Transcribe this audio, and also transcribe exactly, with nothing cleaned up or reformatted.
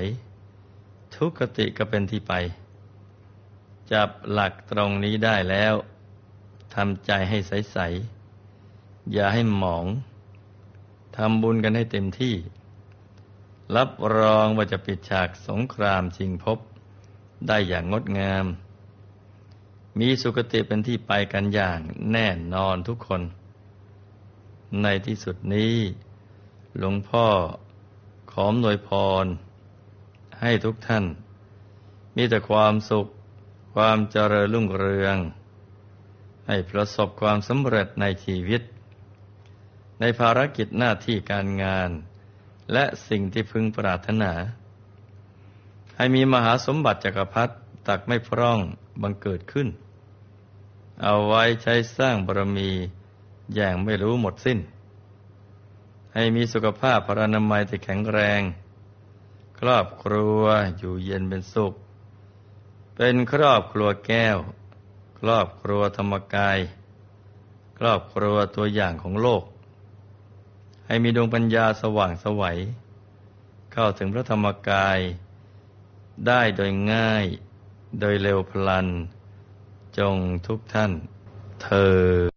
ทุกขติก็เป็นที่ไปจับหลักตรงนี้ได้แล้วทำใจให้ใสๆอย่าให้หมองทำบุญกันให้เต็มที่รับรองว่าจะปิดฉากสงครามชิงภพได้อย่างงดงามมีสุคติเป็นที่ไปกันอย่างแน่นอนทุกคนในที่สุดนี้หลวงพ่อขออำนวยพรให้ทุกท่านมีแต่ความสุขความเจริญรุ่งเรืองให้ประสบความสำเร็จในชีวิตในภารกิจหน้าที่การงานและสิ่งที่พึงปรารถนาให้มีมหาสมบัติจักรพรรดิตักไม่พร่องบังเกิดขึ้นเอาไว้ใช้สร้างบารมีอย่างไม่รู้หมดสิ้นให้มีสุขภาพพรรณนามัยที่แข็งแรงครอบครัวอยู่เย็นเป็นสุขเป็นครอบครัวแก้วครอบครัวธรรมกายครอบครัวตัวอย่างของโลกให้มีดวงปัญญาสว่างไสวเข้าถึงพระธรรมกายได้โดยง่ายโดยเร็วพลันจงทุกท่านเทอญ